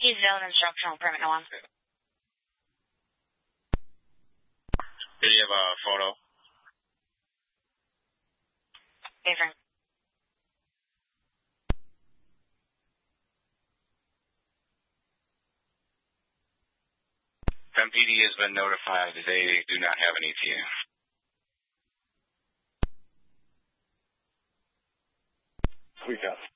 He's zone instructional permit no one. Do you have a photo? Hey, Frank. MPD has been notified that they do not have an ETA. We got